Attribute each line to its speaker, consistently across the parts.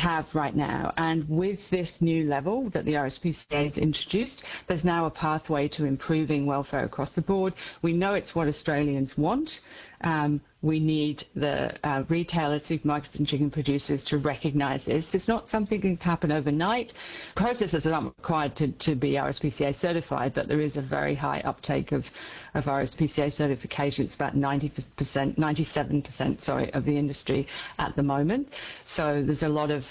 Speaker 1: have right now. And with this new level that the RSPCA has introduced, there's now a pathway to improving welfare across the board. We know it's what Australians want. We need the retailers, supermarkets and chicken producers to recognise this. It's not something that can happen overnight. Processors are not required to be RSPCA certified, but there is a very high uptake of RSPCA certification. It's about 97% of the industry at the moment. So there's a lot of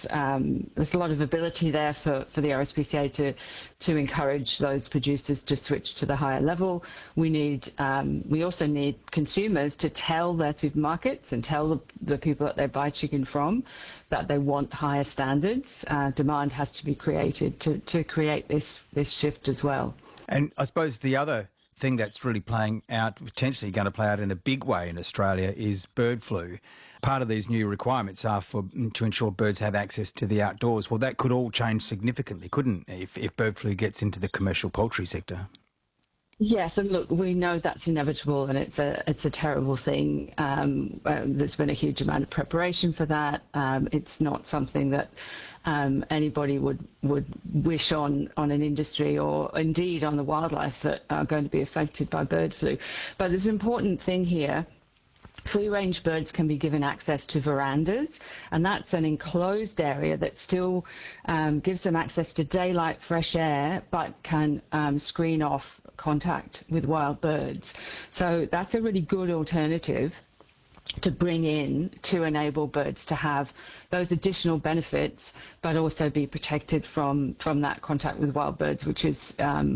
Speaker 1: ability there for the RSPCA to encourage those producers to switch to the higher level. We also need consumers to tell their supermarkets and tell the people that they buy chicken from that they want higher standards. Demand has to be created to create this shift as well.
Speaker 2: And I suppose the other thing that's really potentially going to play out in a big way in Australia is bird flu. Part of these new requirements are to ensure birds have access to the outdoors. Well, that could all change significantly, couldn't it, if bird flu gets into the commercial poultry sector?
Speaker 1: Yes, and look, we know that's inevitable, and it's a terrible thing. There's been a huge amount of preparation for that. It's not something that anybody would wish on an industry or indeed on the wildlife that are going to be affected by bird flu. But there's an important thing here. Free-range birds can be given access to verandas, and that's an enclosed area that still gives them access to daylight, fresh air, but can screen off contact with wild birds. So that's a really good alternative to bring in to enable birds to have those additional benefits, but also be protected from that contact with wild birds, which is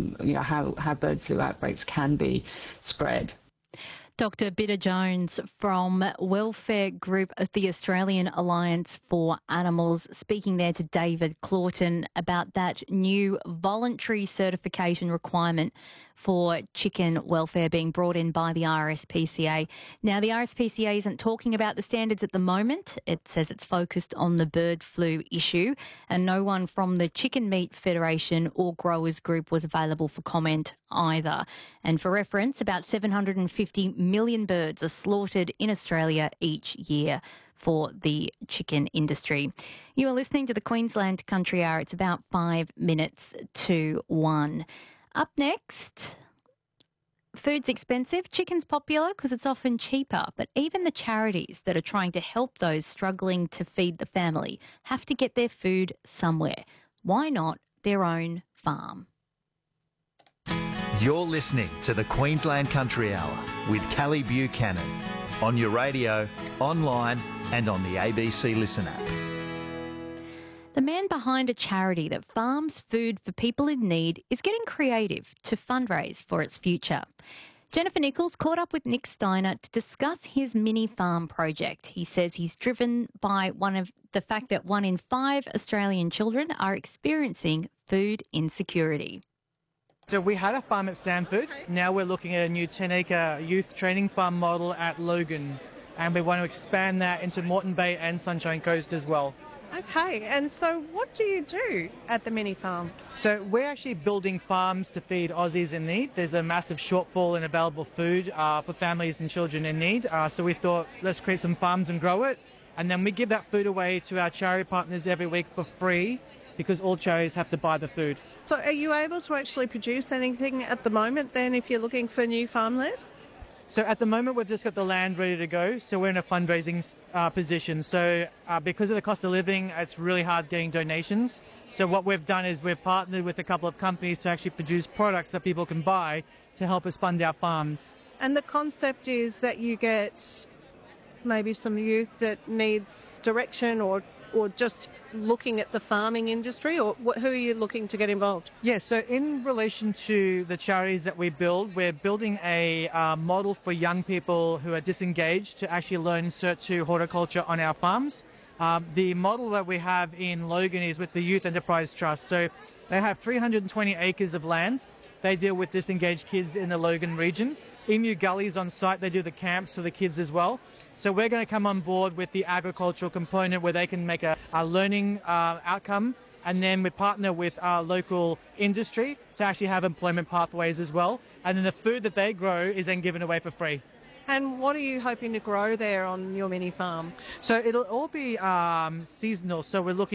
Speaker 1: how bird flu outbreaks can be spread.
Speaker 3: Dr. Bidder-Jones from Welfare Group of the Australian Alliance for Animals, speaking there to David Claughton about that new voluntary certification requirement for chicken welfare being brought in by the RSPCA. Now, the RSPCA isn't talking about the standards at the moment. It says it's focused on the bird flu issue, and no one from the Chicken Meat Federation or Growers Group was available for comment either. And for reference, about 750 million birds are slaughtered in Australia each year for the chicken industry. You are listening to the Queensland Country Hour. It's about 5 minutes to 1. Up next, food's expensive, chicken's popular because it's often cheaper, but even the charities that are trying to help those struggling to feed the family have to get their food somewhere. Why not their own farm?
Speaker 4: You're listening to the Queensland Country Hour with Callie Buchanan on your radio, online and on the ABC Listen app.
Speaker 3: The man behind a charity that farms food for people in need is getting creative to fundraise for its future. Jennifer Nichols caught up with Nick Steiner to discuss his mini farm project. He says he's driven by the fact that 1 in 5 Australian children are experiencing food insecurity.
Speaker 5: So we had a farm at Sanford. Now we're looking at a new 10-acre youth training farm model at Logan, and we want to expand that into Moreton Bay and Sunshine Coast as well.
Speaker 6: Okay, and so what do you do at the mini farm?
Speaker 5: So we're actually building farms to feed Aussies in need. There's a massive shortfall in available food for families and children in need. So we thought, let's create some farms and grow it. And then we give that food away to our charity partners every week for free, because all charities have to buy the food.
Speaker 6: So are you able to actually produce anything at the moment then if you're looking for new farmland?
Speaker 5: So at the moment, we've just got the land ready to go, so we're in a fundraising position. So because of the cost of living, it's really hard getting donations. So what we've done is we've partnered with a couple of companies to actually produce products that people can buy to help us fund our farms.
Speaker 6: And the concept is that you get maybe some youth that needs direction or just looking at the farming industry, or who are you looking to get involved?
Speaker 5: Yeah, so in relation to the charities that we build, we're building a model for young people who are disengaged to actually learn Cert 2 horticulture on our farms. The model that we have in Logan is with the Youth Enterprise Trust. So they have 320 acres of land. They deal with disengaged kids in the Logan region. Emu Gully's on site, they do the camps for the kids as well. So we're going to come on board with the agricultural component where they can make a learning outcome, and then we partner with our local industry to actually have employment pathways as well. And then the food that they grow is then given away for free.
Speaker 6: And what are you hoping to grow there on your mini farm?
Speaker 5: So it'll all be seasonal, so we're looking